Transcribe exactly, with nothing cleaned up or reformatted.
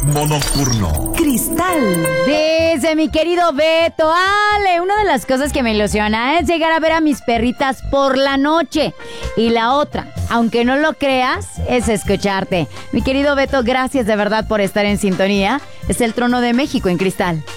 ritmo nocturno. Cristal. Dice mi querido Beto, Ale, una de las cosas que me ilusiona es llegar a ver a mis perritas por la noche. Y la otra, aunque no lo creas, es escucharte. Mi querido Beto, gracias de verdad por estar en sintonía. Es el Trono de México en Cristal.